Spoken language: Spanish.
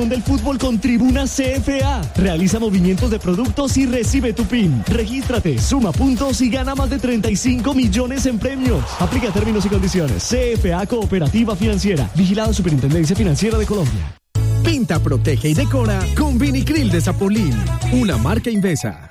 pasión del fútbol con Tribuna CFA. Realiza movimientos de productos y recibe tu PIN. Regístrate, suma puntos y gana más de 35 millones en premios. Aplica términos y condiciones. CFA Cooperativa Financiera. Vigilado Superintendencia Financiera de Colombia. Pinta, protege y decora con Vinicril de Zapolín, una marca Invesa.